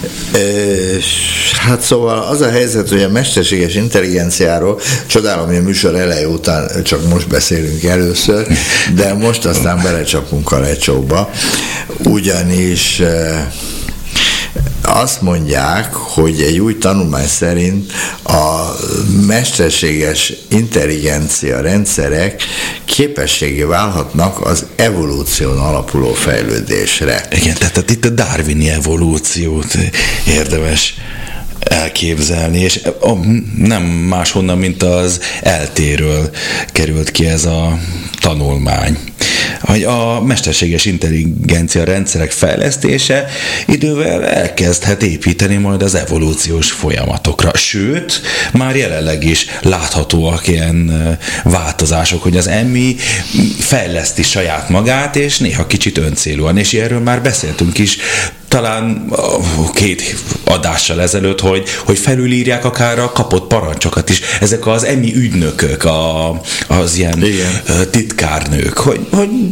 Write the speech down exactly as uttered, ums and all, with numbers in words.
Hát szóval az a helyzet, hogy a mesterséges intelligenciáról csodálom, hogy a műsor eleje után csak most beszélünk először, de most aztán belecsapunk a lecsóba, ugyanis azt mondják, hogy egy új tanulmány szerint a mesterséges intelligencia rendszerek képességé válhatnak az evolúción alapuló fejlődésre. Igen, tehát itt a darwini evolúciót érdemes elképzelni, és nem máshonnan, mint az é té-ről került ki ez a tanulmány. Hogy a mesterséges intelligencia rendszerek fejlesztése idővel elkezdhet építeni majd az evolúciós folyamatokra. Sőt, már jelenleg is láthatóak ilyen változások, hogy az emmi fejleszti saját magát, és néha kicsit öncélúan, és erről már beszéltünk is, talán két adással ezelőtt, hogy, hogy felülírják akár a kapott parancsokat is. Ezek az emmi ügynökök, a, az ilyen Igen. titkárnők, hogy, hogy